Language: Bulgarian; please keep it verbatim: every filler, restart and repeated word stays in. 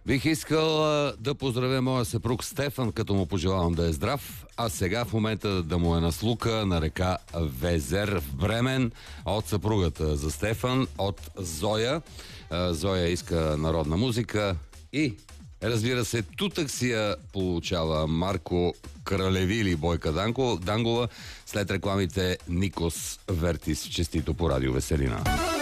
Бих искал а, да поздравя моя съпруг Стефан, като му пожелавам да е здрав, а сега в момента да му е на слука на река Везер в Бремен от съпругата за Стефан, от Зоя. А, Зоя иска народна музика и разбира се, тутък си я получава Марко Кралевили Бойка Данко, Дангова след рекламите Никос Вертис. Честито по радио Веселина.